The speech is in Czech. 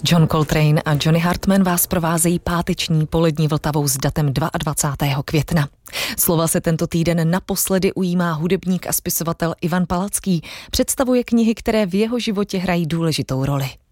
John Coltrane a Johnny Hartman vás provázejí páteční polední Vltavou s datem 22. května. Slova se tento týden naposledy ujímá hudebník a spisovatel Ivan Palacký. Představuje knihy, které v jeho životě hrají důležitou roli.